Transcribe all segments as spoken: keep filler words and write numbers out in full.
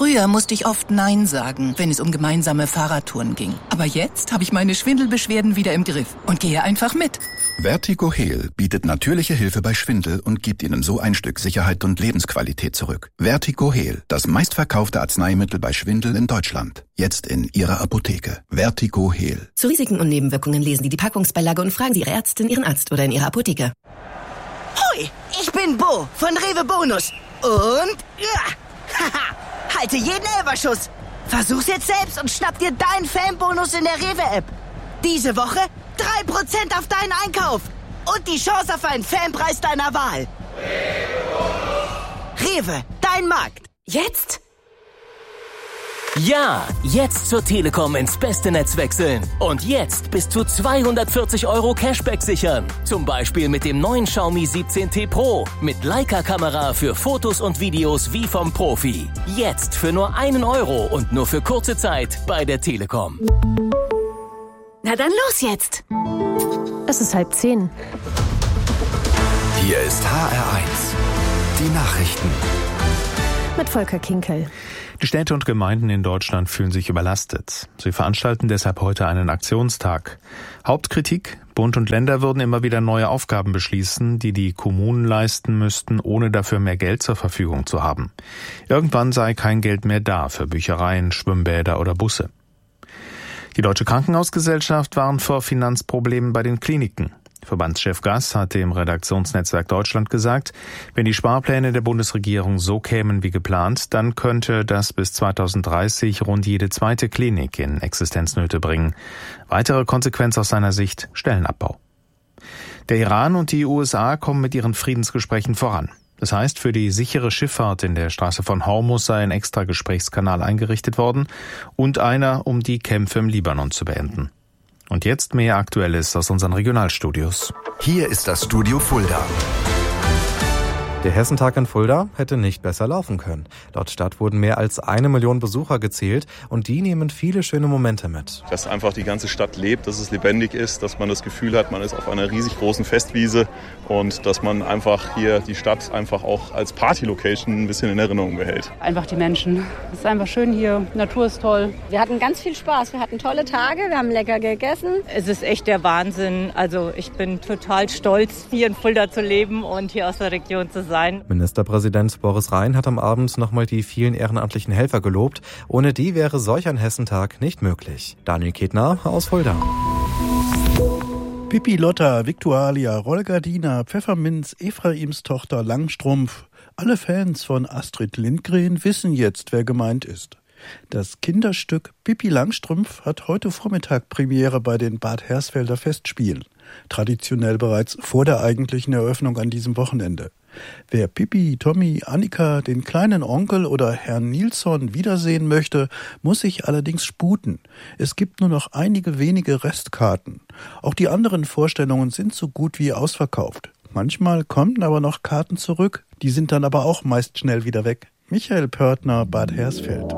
Früher musste ich oft Nein sagen, wenn es um gemeinsame Fahrradtouren ging. Aber jetzt habe ich meine Schwindelbeschwerden wieder im Griff und gehe einfach mit. Vertigo Heal bietet natürliche Hilfe bei Schwindel und gibt Ihnen so ein Stück Sicherheit und Lebensqualität zurück. Vertigo Heal, das meistverkaufte Arzneimittel bei Schwindel in Deutschland. Jetzt in Ihrer Apotheke. Vertigo Heal. Zu Risiken und Nebenwirkungen lesen Sie die Packungsbeilage und fragen Sie Ihre Ärztin, Ihren Arzt oder in Ihrer Apotheke. Hoi, ich bin Bo von Rewe Bonus. Und... Ja, haha, halte jeden Elberschuss. Versuch's jetzt selbst und schnapp dir deinen Fanbonus in der Rewe-App. Diese Woche drei Prozent auf deinen Einkauf. Und die Chance auf einen Fanpreis deiner Wahl. Rewe, dein Markt. Jetzt? Ja, jetzt zur Telekom ins beste Netz wechseln. Und jetzt bis zu zweihundertvierzig Euro Cashback sichern. Zum Beispiel mit dem neuen Xiaomi siebzehn T Pro. Mit Leica-Kamera für Fotos und Videos wie vom Profi. Jetzt für nur einen Euro und nur für kurze Zeit bei der Telekom. Na dann los jetzt. Es ist halb zehn. Hier ist H R eins. Die Nachrichten. Mit Volker Kinkel. Die Städte und Gemeinden in Deutschland fühlen sich überlastet. Sie veranstalten deshalb heute einen Aktionstag. Hauptkritik: Bund und Länder würden immer wieder neue Aufgaben beschließen, die die Kommunen leisten müssten, ohne dafür mehr Geld zur Verfügung zu haben. Irgendwann sei kein Geld mehr da für Büchereien, Schwimmbäder oder Busse. Die Deutsche Krankenhausgesellschaft warnt vor Finanzproblemen bei den Kliniken. Verbandschef Gass hatte im Redaktionsnetzwerk Deutschland gesagt, wenn die Sparpläne der Bundesregierung so kämen wie geplant, dann könnte das bis zweitausenddreißig rund jede zweite Klinik in Existenznöte bringen. Weitere Konsequenz aus seiner Sicht: Stellenabbau. Der Iran und die U S A kommen mit ihren Friedensgesprächen voran. Das heißt, für die sichere Schifffahrt in der Straße von Hormuz sei ein extra Gesprächskanal eingerichtet worden und einer, um die Kämpfe im Libanon zu beenden. Und jetzt mehr Aktuelles aus unseren Regionalstudios. Hier ist das Studio Fulda. Der Hessentag in Fulda hätte nicht besser laufen können. Laut Stadt wurden mehr als eine Million Besucher gezählt und die nehmen viele schöne Momente mit. Dass einfach die ganze Stadt lebt, dass es lebendig ist, dass man das Gefühl hat, man ist auf einer riesig großen Festwiese und dass man einfach hier die Stadt einfach auch als Party-Location ein bisschen in Erinnerung behält. Einfach die Menschen. Es ist einfach schön hier, Natur ist toll. Wir hatten ganz viel Spaß, wir hatten tolle Tage, wir haben lecker gegessen. Es ist echt der Wahnsinn. Also ich bin total stolz, hier in Fulda zu leben und hier aus der Region zu sein. Ministerpräsident Boris Rhein hat am Abend nochmal die vielen ehrenamtlichen Helfer gelobt. Ohne die wäre solch ein Hessentag nicht möglich. Daniel Ketner aus Fulda. Pippi Lotta, Viktualia, Rollgardina, Pfefferminz, Ephraims Tochter Langstrumpf. Alle Fans von Astrid Lindgren wissen jetzt, wer gemeint ist. Das Kinderstück Pippi Langstrumpf hat heute Vormittag Premiere bei den Bad Hersfelder Festspielen. Traditionell bereits vor der eigentlichen Eröffnung an diesem Wochenende. Wer Pippi, Tommy, Annika, den kleinen Onkel oder Herrn Nilsson wiedersehen möchte, muss sich allerdings sputen. Es gibt nur noch einige wenige Restkarten. Auch die anderen Vorstellungen sind so gut wie ausverkauft. Manchmal kommen aber noch Karten zurück, die sind dann aber auch meist schnell wieder weg. Michael Pörtner, Bad Hersfeld.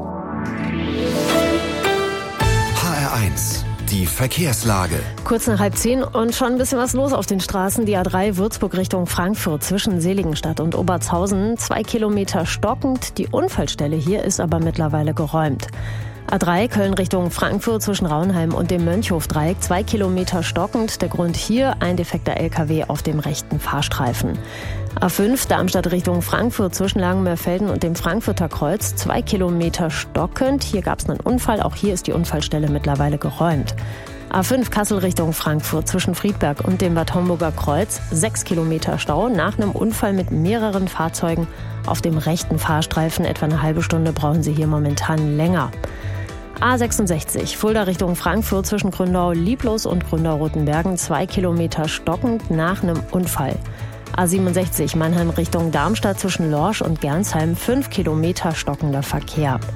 H R eins. Die Verkehrslage. Kurz nach halb zehn und schon ein bisschen was los auf den Straßen. Die A drei Würzburg Richtung Frankfurt zwischen Seligenstadt und Obertshausen. Zwei Kilometer stockend. Die Unfallstelle hier ist aber mittlerweile geräumt. A drei Köln Richtung Frankfurt zwischen Raunheim und dem Mönchhof-Dreieck. Zwei Kilometer stockend. Der Grund hier: ein defekter L K W auf dem rechten Fahrstreifen. A fünf Darmstadt Richtung Frankfurt zwischen Langenmörfelden und dem Frankfurter Kreuz. Zwei Kilometer stockend. Hier gab es einen Unfall. Auch hier ist die Unfallstelle mittlerweile geräumt. A fünf Kassel Richtung Frankfurt zwischen Friedberg und dem Bad Homburger Kreuz. Sechs Kilometer Stau nach einem Unfall mit mehreren Fahrzeugen auf dem rechten Fahrstreifen. Etwa eine halbe Stunde brauchen Sie hier momentan länger. A sechsundsechzig Fulda Richtung Frankfurt zwischen Gründau-Lieblos und Gründau-Rotenbergen. Zwei Kilometer stockend nach einem Unfall. A siebenundsechzig Mannheim Richtung Darmstadt zwischen Lorsch und Gernsheim. Fünf Kilometer stockender Verkehr.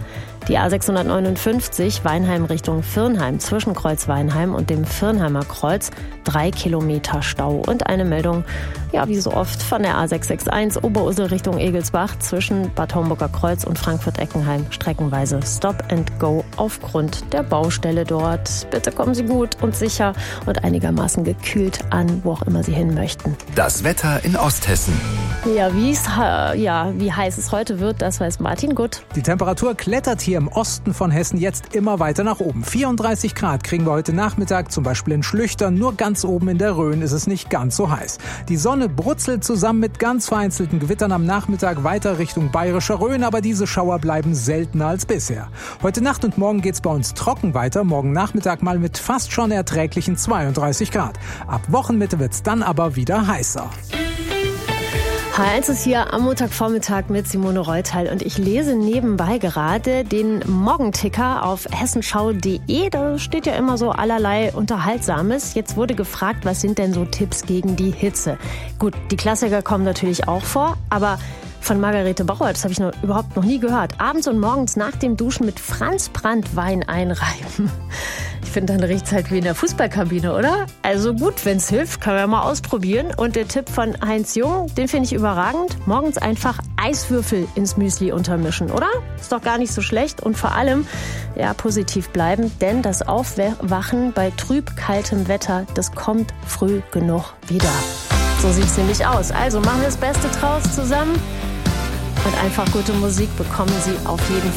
Die A sechshundertneunundfünfzig Weinheim Richtung Virnheim zwischen Kreuz Weinheim und dem Virnheimer Kreuz. Drei Kilometer Stau. Und eine Meldung, ja wie so oft, von der A sechs sechs eins Oberursel Richtung Egelsbach zwischen Bad Homburger Kreuz und Frankfurt-Eckenheim. Streckenweise Stop and Go aufgrund der Baustelle dort. Bitte kommen Sie gut und sicher und einigermaßen gekühlt an, wo auch immer Sie hin möchten. Das Wetter in Osthessen. Ja, wie's, ja, wie heiß es heute wird, das weiß Martin Gutt. Die Temperatur klettert hier im Osten von Hessen jetzt immer weiter nach oben. vierunddreißig Grad kriegen wir heute Nachmittag, zum Beispiel in Schlüchtern. Nur ganz oben in der Rhön ist es nicht ganz so heiß. Die Sonne brutzelt zusammen mit ganz vereinzelten Gewittern am Nachmittag weiter Richtung bayerischer Rhön, aber diese Schauer bleiben seltener als bisher. Heute Nacht und morgen geht's bei uns trocken weiter. Morgen Nachmittag mal mit fast schon erträglichen zweiunddreißig Grad. Ab Wochenmitte wird's dann aber wieder heißer. H eins ist hier am Montagvormittag mit Simone Reutal und ich lese nebenbei gerade den Morgenticker auf hessenschau punkt de. Da steht ja immer so allerlei Unterhaltsames. Jetzt wurde gefragt, was sind denn so Tipps gegen die Hitze? Gut, die Klassiker kommen natürlich auch vor, aber von Margarete Bauer, das habe ich noch, überhaupt noch nie gehört. Abends und morgens nach dem Duschen mit Franz Brandt Wein einreiben. Ich finde, dann riecht es halt wie in der Fußballkabine, oder? Also gut, wenn es hilft, können wir mal ausprobieren. Und der Tipp von Heinz Jung, den finde ich überragend. Morgens einfach Eiswürfel ins Müsli untermischen, oder? Ist doch gar nicht so schlecht. Und vor allem, ja, positiv bleiben, denn das Aufwachen bei trüb kaltem Wetter, das kommt früh genug wieder. So sieht es nämlich aus. Also machen wir das Beste draus zusammen. Und einfach gute Musik bekommen Sie auf jeden